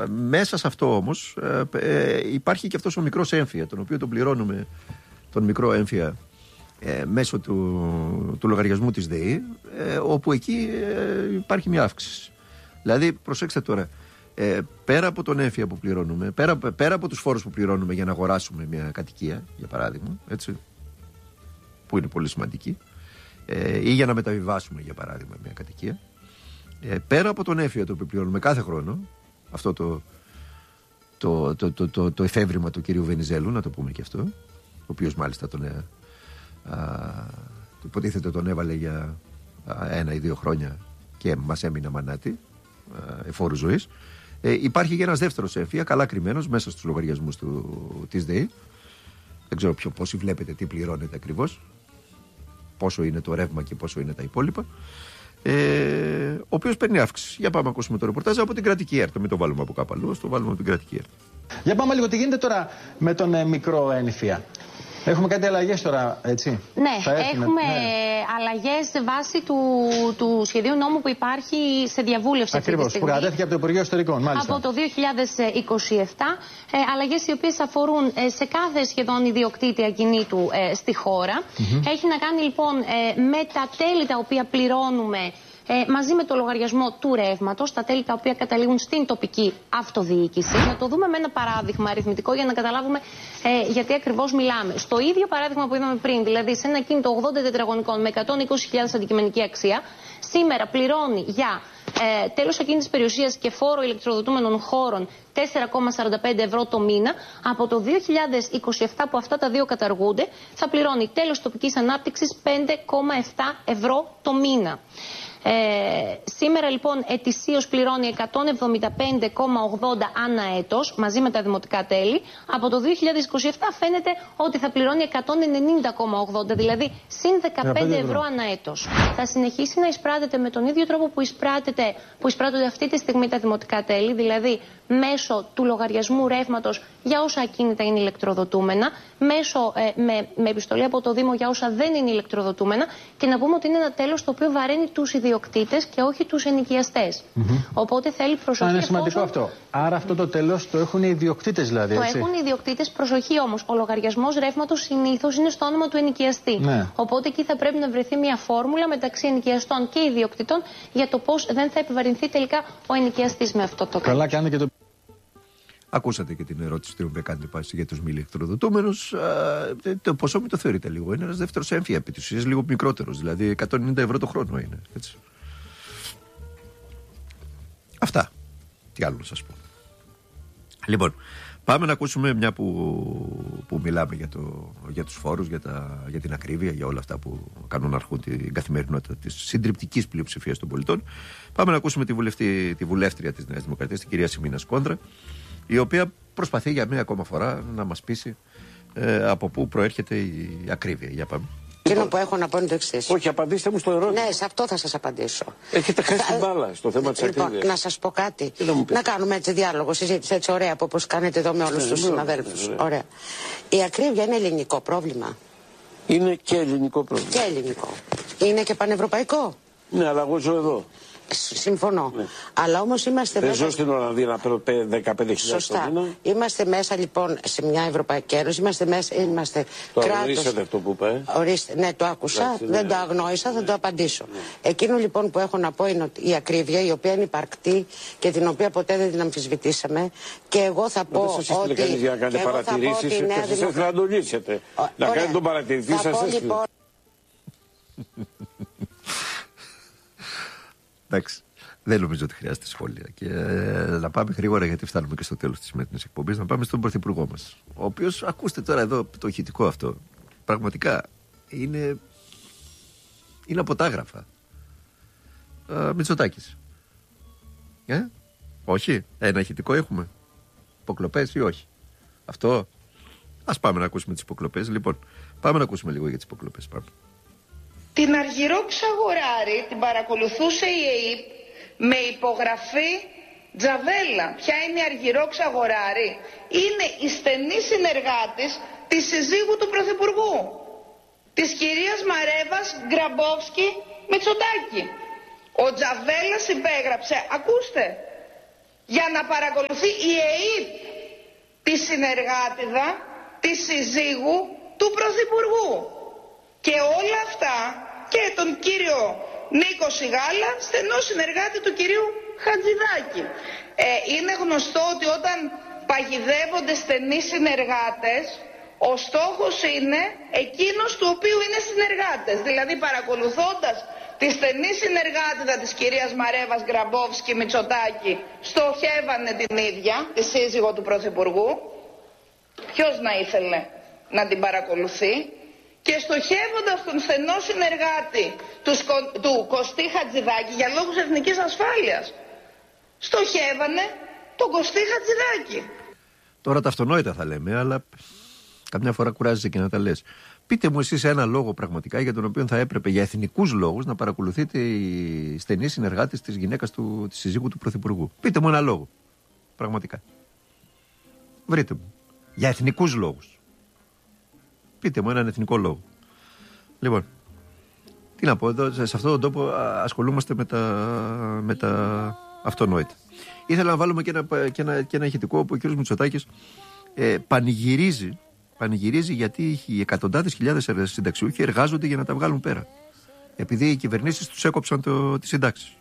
Μέσα σε αυτό όμως υπάρχει και αυτός ο μικρός έμφυα, τον οποίο τον πληρώνουμε, τον μικρό έμφυα, μέσω του λογαριασμού της ΔΕΗ, όπου εκεί υπάρχει μια αύξηση. Δηλαδή, προσέξτε τώρα, πέρα από τον έμφυα που πληρώνουμε, πέρα από τους φόρους που πληρώνουμε για να αγοράσουμε μια κατοικία, για παράδειγμα, έτσι, που είναι πολύ σημαντική, ή για να μεταβιβάσουμε, για παράδειγμα, μια κατοικία, πέρα από τον έμφυα το οποίο πληρώνουμε κάθε χρόνο, αυτό το εφεύρημα του κυρίου Βενιζέλου, να το πούμε και αυτό, ο οποίος μάλιστα υποτίθεται τον έβαλε για 1 ή 2 χρόνια και μας έμεινε μανάτι εφόρου ζωής. Υπάρχει και ένας δεύτερος έμφυα, καλά κρυμμένος μέσα στους λογαριασμούς της ΔΕΗ. Δεν ξέρω πόσοι βλέπετε τι πληρώνετε ακριβώς, πόσο είναι το ρεύμα και πόσο είναι τα υπόλοιπα, ο οποίος παίρνει αύξηση. Για πάμε να ακούσουμε το ρεπορτάζ από την κρατική ΕΡΤ. Μην το βάλουμε από κάπου αλλού, το βάλουμε από την κρατική ΕΡΤ. Για πάμε λίγο τι γίνεται τώρα με τον μικρό έμφυα. Έχουμε κάτι αλλαγές τώρα, έτσι? Ναι, έχουμε αλλαγές βάσει του σχεδίου νόμου που υπάρχει σε διαβούλευση. Ακριβώς, που κατέθηκε από το Υπουργείο Ιστορικών, μάλιστα. Από το 2027, αλλαγές οι οποίες αφορούν σε κάθε σχεδόν ιδιοκτήτη ακινήτου στη χώρα. Έχει να κάνει λοιπόν με τα τέλη τα οποία πληρώνουμε μαζί με το λογαριασμό του ρεύματος, τα τέλη τα οποία καταλήγουν στην τοπική αυτοδιοίκηση. Να το δούμε με ένα παράδειγμα αριθμητικό για να καταλάβουμε γιατί ακριβώς μιλάμε. Στο ίδιο παράδειγμα που είδαμε πριν, δηλαδή σε ένα κίνητο 80 τετραγωνικών με 120.000 αντικειμενική αξία, σήμερα πληρώνει για τέλος ακίνητης περιουσίας και φόρο ηλεκτροδοτούμενων χώρων 4,45 ευρώ το μήνα. Από το 2027 που αυτά τα δύο καταργούνται, θα πληρώνει τέλος τοπικής ανάπτυξης 5,7 ευρώ το μήνα. Σήμερα λοιπόν ετησίως πληρώνει 175,80 ανά έτος μαζί με τα δημοτικά τέλη. Από το 2027 φαίνεται ότι θα πληρώνει 190,80, δηλαδή συν 15 ευρώ ανά έτος. Θα συνεχίσει να εισπράτεται με τον ίδιο τρόπο που εισπράττονται αυτή τη στιγμή τα δημοτικά τέλη, δηλαδή μέσω του λογαριασμού ρεύματος για όσα ακίνητα είναι ηλεκτροδοτούμενα, με επιστολή από το Δήμο για όσα δεν είναι ηλεκτροδοτούμενα, και να πούμε ότι είναι ένα τέλος το οποίο βαραίνει τους ιδιοκτήτες και όχι τους ενοικιαστές. Οπότε θέλει προσοχή. Είναι σημαντικό αυτό. Άρα αυτό το τέλος το έχουν οι ιδιοκτήτες, δηλαδή. Το έχουν οι ιδιοκτήτες. Προσοχή όμως. Ο λογαριασμός ρεύματος συνήθως είναι στο όνομα του ενοικιαστή. Ναι. Οπότε εκεί θα πρέπει να βρεθεί μια φόρμουλα μεταξύ ενοικιαστών και ιδιοκτητών για το πώς δεν θα επιβαρυνθεί τελικά ο ενοικιαστής με αυτό το καλά κάνει και το. Ακούσατε και την ερώτηση του κ. Κάντη για τους μη ηλεκτροδοτούμενους. Το ποσό μην το θεωρείτε λίγο. Είναι ένας δεύτερος έμφυα επί της ουσίας, λίγο μικρότερος. Δηλαδή 190 ευρώ το χρόνο είναι. Έτσι. Αυτά. Τι άλλο να σας πω. Λοιπόν, πάμε να ακούσουμε, μια που μιλάμε για τους φόρους, για την ακρίβεια, για όλα αυτά που κάνουν να αρχούν την καθημερινότητα της συντριπτικής πλειοψηφίας των πολιτών. Πάμε να ακούσουμε τη βουλεύτρια της Νέας Δημοκρατίας, την κυρία Σιμίνα Σκόνδρα, η οποία προσπαθεί για μία ακόμα φορά να μας πείσει από πού προέρχεται η ακρίβεια. Για πάμε. Εκείνο που έχω να πω είναι το εξής. Όχι, απαντήστε μου στο ερώτημα. Ναι, σε αυτό θα σας απαντήσω. Έχετε χάσει μπάλα στο θέμα της ακρίβειας. Λοιπόν, να σας πω κάτι. Να κάνουμε έτσι διάλογο, συζήτηση έτσι ωραία, όπως κάνετε εδώ με όλους τους συναδέλφους. Ωραία. Η ακρίβεια είναι ελληνικό πρόβλημα. Είναι και ελληνικό πρόβλημα. Και ελληνικό. Είναι και πανευρωπαϊκό. Ναι, αλλά εγώ ζω εδώ. Συμφωνώ. Ναι. Αλλά όμως είμαστε μέσα. Ζω στην Ολλανδία να παίρνω 15.000 σωστά. Το μήνα. Είμαστε μέσα λοιπόν σε μια Ευρωπαϊκή Ένωση. Είμαστε μέσα. Το αγνοήσατε αυτό που είπε. Ορίστε, ναι, το άκουσα. Εντάξει, δεν το αγνόησα, θα το απαντήσω. Ναι. Εκείνο λοιπόν που έχω να πω είναι ότι η ακρίβεια, η οποία είναι υπαρκτή και την οποία ποτέ δεν την αμφισβητήσαμε. Και εγώ θα πω ότι. Δεν σας για να κάνετε παρατηρήσεις και σας ήθελα να το λύσετε. Να κάνετε τον παρατηρητή σας. Εντάξει, δεν νομίζω ότι χρειάζεται σχόλια. Και να πάμε γρήγορα, γιατί φτάνουμε και στο τέλος της σημερινής εκπομπής, να πάμε στον Πρωθυπουργό μας. Ο οποίος, ακούστε τώρα εδώ το ηχητικό αυτό, πραγματικά είναι αποτάγραφα. Μητσοτάκης. Όχι, ένα ηχητικό έχουμε. Υποκλοπές ή όχι. Αυτό. Ας πάμε να ακούσουμε τις υποκλοπές. Λοιπόν, πάμε να ακούσουμε λίγο για τις υποκλοπές. Πάμε. Την Αργυρόξα Αγοράρη την παρακολουθούσε η ΕΕΠ με υπογραφή Τζαβέλα. Ποια είναι η Αργυρόξα Αγοράρη? Είναι η στενή συνεργάτης της συζύγου του Πρωθυπουργού, της κυρίας Μαρέβας Γκραμπόφσκι Μητσοτάκη. Ο Τζαβέλας υπέγραψε, ακούστε, για να παρακολουθεί η ΕΕΠ τη συνεργάτιδα, τη συζύγου του Πρωθυπουργού. Και όλα αυτά και τον κύριο Νίκο Σιγάλα, στενό συνεργάτη του κυρίου Χατζηδάκη. Είναι γνωστό ότι όταν παγιδεύονται στενοί συνεργάτες, ο στόχος είναι εκείνος του οποίου είναι συνεργάτες. Δηλαδή παρακολουθώντας τη στενή συνεργάτηδα της κυρίας Μαρέβας Γκραμπόφσκι Μητσοτάκη, στοχεύανε την ίδια, τη σύζυγο του Πρωθυπουργού. Ποιος να ήθελε να την παρακολουθεί? Και στοχεύοντας τον στενό συνεργάτη του Κωστή Χατζηδάκη για λόγους εθνικής ασφάλειας, στοχεύανε τον Κωστή Χατζηδάκη. Τώρα τα αυτονόητα θα λέμε, αλλά καμιά φορά κουράζεσαι και να τα λες. Πείτε μου εσείς ένα λόγο πραγματικά για τον οποίο θα έπρεπε για εθνικούς λόγους να παρακολουθείτε οι στενοί συνεργάτες της γυναίκας της συζύγου του Πρωθυπουργού. Πείτε μου ένα λόγο. Πραγματικά. Βρείτε μου. Για εθνικούς λόγους. Πείτε μου έναν εθνικό λόγο. Λοιπόν, τι να πω, εδώ, σε αυτόν τον τόπο ασχολούμαστε με τα αυτονόητα. Ήθελα να βάλουμε και ένα ηχητικό όπου ο κ. Μητσοτάκης πανηγυρίζει γιατί οι εκατοντάδες χιλιάδες συνταξιούχοι εργάζονται για να τα βγάλουν πέρα. Επειδή οι κυβερνήσεις τους έκοψαν τις συντάξεις.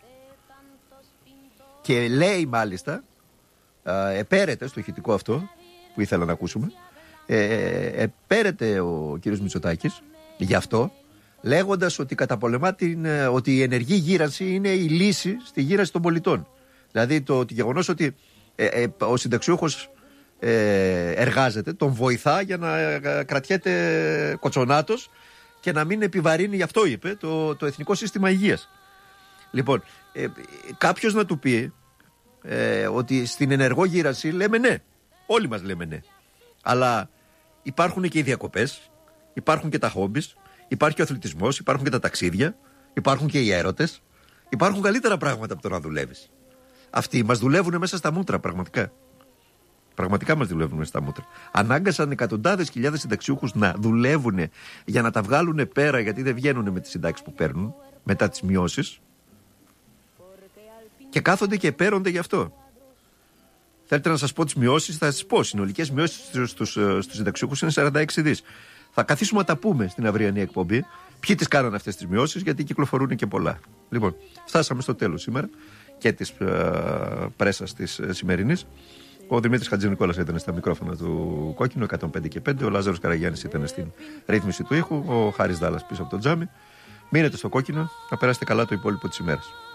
Και λέει μάλιστα, επέρεται στο ηχητικό αυτό που ήθελα να ακούσουμε, επέρεται ο κύριος Μητσοτάκης γι' αυτό, λέγοντας ότι καταπολεμά ότι η ενεργή γύρανση είναι η λύση στη γύρανση των πολιτών. Δηλαδή το γεγονός ότι ο συνταξιούχος εργάζεται, τον βοηθά για να κρατιέται κοτσονάτος και να μην επιβαρύνει, γι' αυτό είπε, το εθνικό σύστημα υγείας. Λοιπόν, κάποιος να του πει ότι στην ενεργό γύρανση λέμε ναι, όλοι μας λέμε ναι, αλλά υπάρχουν και οι διακοπές, υπάρχουν και τα χόμπις, υπάρχει και ο αθλητισμός, υπάρχουν και τα ταξίδια, υπάρχουν και οι έρωτες, υπάρχουν καλύτερα πράγματα από το να δουλεύεις. Αυτοί μας δουλεύουν μέσα στα μούτρα, πραγματικά. Πραγματικά μας δουλεύουν μέσα στα μούτρα. Ανάγκασαν εκατοντάδες χιλιάδες συνταξιούχους να δουλεύουν για να τα βγάλουν πέρα, γιατί δεν βγαίνουν με τις συντάξεις που παίρνουν μετά τις μειώσεις. Και κάθονται και επέρονται γι' αυτό. Θέλετε να σας πω τις μειώσεις, θα σας πω. Συνολικές μειώσεις στους συνταξιούχους είναι 46 δις. Θα καθίσουμε να τα πούμε στην αυριανή εκπομπή. Ποιοι τις κάνανε αυτές τις μειώσεις, γιατί κυκλοφορούν και πολλά. Λοιπόν, φτάσαμε στο τέλος σήμερα και της πρέσας της σημερινής. Ο Δημήτρης Χατζηνικόλας ήταν στα μικρόφωνα του Κόκκινου 105 και 5. Ο Λάζαρος Καραγιάννης ήταν στην ρύθμιση του ήχου. Ο Χάρης Δάλλας πίσω από το τζάμι. Μείνετε στο Κόκκινο, να περάσετε καλά το υπόλοιπο της ημέρας.